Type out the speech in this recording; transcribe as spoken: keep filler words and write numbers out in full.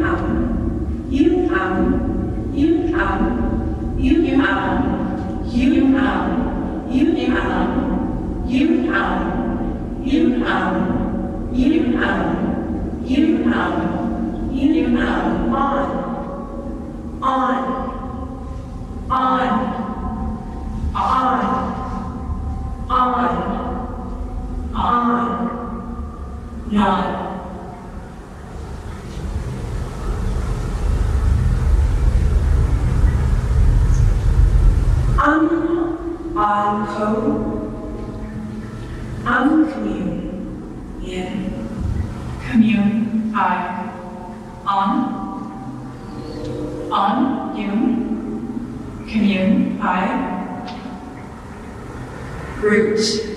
hầm, dưới hầm, dưới hầm, dưới hầm, dưới hầm, dưới hầm, dưới hầm, dưới hầm, dưới hầm, dưới hầm, dưới hầm, on, on, on, on, on, on, none. Un, on, co, uncommune, in, Commune, I, on, on, you, commune, I, root,